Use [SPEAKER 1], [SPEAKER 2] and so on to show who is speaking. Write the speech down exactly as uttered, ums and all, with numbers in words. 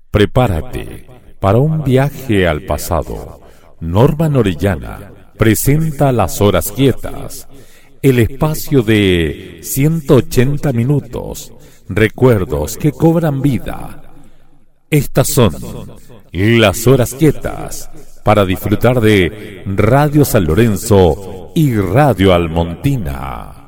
[SPEAKER 1] Prepárate para un viaje al pasado. Norman Orellana presenta Las Horas Quietas, el espacio de ciento ochenta minutos, recuerdos que cobran vida. Estas son Las Horas Quietas, para disfrutar de Radio San Lorenzo y Radio Almontina.